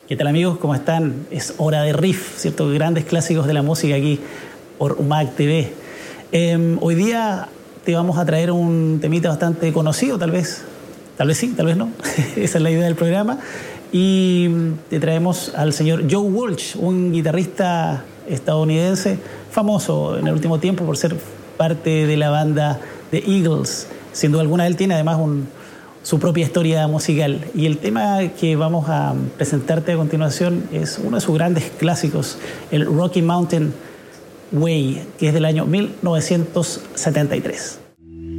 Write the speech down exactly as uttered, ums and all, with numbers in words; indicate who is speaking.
Speaker 1: ¿Qué tal, amigos? ¿Cómo están? Es hora de riff, ¿cierto? Grandes clásicos de la música aquí por U M A C T V. Eh, hoy día te vamos a traer un temita bastante conocido, tal vez. Tal vez sí, tal vez no. Esa es la idea del programa. Y te traemos al señor Joe Walsh, un guitarrista estadounidense famoso en el último tiempo por ser parte de la banda The Eagles. Sin duda alguna, él tiene además un... su propia historia musical. Y el tema que vamos a presentarte a continuación es uno de sus grandes clásicos, el Rocky Mountain Way, que es del año mil novecientos setenta y tres.